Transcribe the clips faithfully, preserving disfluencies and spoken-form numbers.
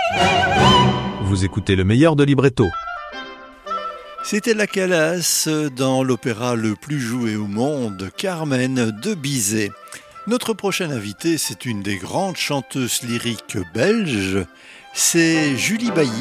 Vous écoutez le meilleur de Libretto. C'était la Calas dans l'opéra le plus joué au monde, Carmen de Bizet. Notre prochaine invitée, c'est une des grandes chanteuses lyriques belges, c'est Julie Bailly.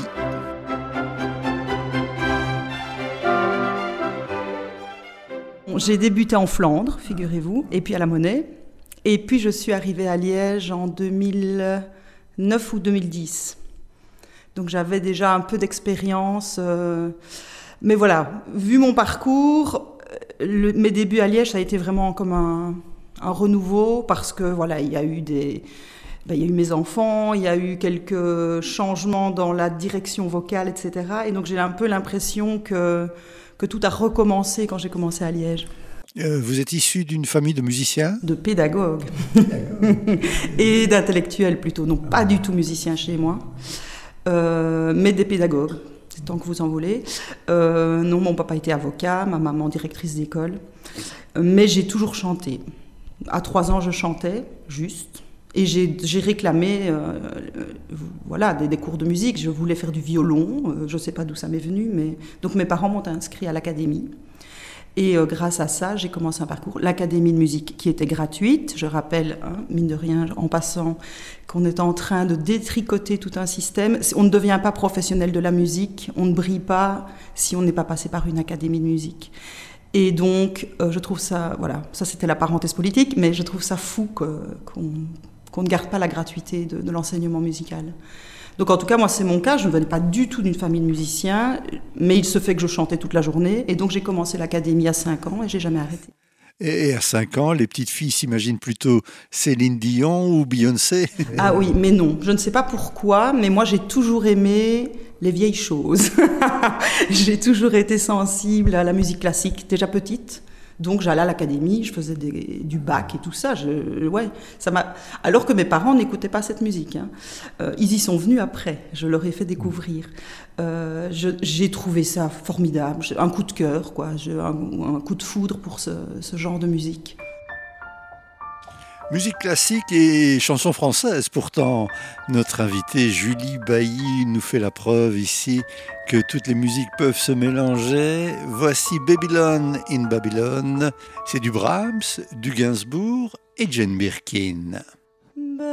J'ai débuté en Flandre, figurez-vous, et puis à la Monnaie. Et puis je suis arrivée à Liège en deux mille neuf ou deux mille dix. Donc j'avais déjà un peu d'expérience. Euh, mais voilà, vu mon parcours, le, mes débuts à Liège, ça a été vraiment comme un, un renouveau parce que voilà, il y a eu des, ben, il y a eu mes enfants, il y a eu quelques changements dans la direction vocale, et cetera. Et donc j'ai un peu l'impression que, que tout a recommencé quand j'ai commencé à Liège. Euh, vous êtes issu d'une famille de musiciens ? De pédagogues. Et d'intellectuels plutôt, donc pas du tout musiciens chez moi. Euh, mais des pédagogues, c'est tant que vous en voulez. Euh, non, mon papa était avocat, ma maman directrice d'école. Mais j'ai toujours chanté. À trois ans, je chantais, juste. Et j'ai, j'ai réclamé euh, euh, voilà, des, des cours de musique. Je voulais faire du violon. Euh, je ne sais pas d'où ça m'est venu. Mais... Donc mes parents m'ont inscrit à l'académie. Et euh, grâce à ça, j'ai commencé un parcours, l'académie de musique, qui était gratuite. Je rappelle, hein, mine de rien, en passant, qu'on est en train de détricoter tout un système. On ne devient pas professionnel de la musique, on ne brille pas si on n'est pas passé par une académie de musique. Et donc, euh, je trouve ça, voilà, ça c'était la parenthèse politique, mais je trouve ça fou que, qu'on, qu'on ne garde pas la gratuité de, de l'enseignement musical. Donc en tout cas, moi c'est mon cas, je ne venais pas du tout d'une famille de musiciens, mais il se fait que je chantais toute la journée, et donc j'ai commencé l'académie à cinq ans et j'ai jamais arrêté. Et à cinq ans, les petites filles s'imaginent plutôt Céline Dion ou Beyoncé. Ah oui, mais non, je ne sais pas pourquoi, mais moi j'ai toujours aimé les vieilles choses. J'ai toujours été sensible à la musique classique, déjà petite. Donc j'allais à l'académie, je faisais des, du bac et tout ça. Je, ouais, ça m'a... Alors que mes parents n'écoutaient pas cette musique. Hein. Euh, ils y sont venus après, je leur ai fait découvrir. Euh, je, j'ai trouvé ça formidable, un coup de cœur, quoi. Je, un, un coup de foudre pour ce, ce genre de musique. Musique classique et chansons françaises. Pourtant, notre invitée Julie Bailly nous fait la preuve ici que toutes les musiques peuvent se mélanger. Voici Babylon in Babylon. C'est du Brahms, du Gainsbourg et Jane Birkin.